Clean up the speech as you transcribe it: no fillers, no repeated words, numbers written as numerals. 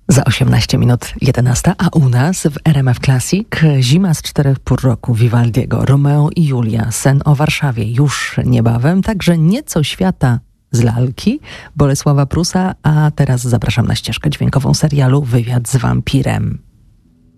Za 18 minut 11, a u nas w RMF Classic Zima z 4 pór roku Vivaldiego, Romeo i Julia, Sen o Warszawie już niebawem, także nieco świata z lalki Bolesława Prusa, a teraz zapraszam na ścieżkę dźwiękową serialu Wywiad z wampirem.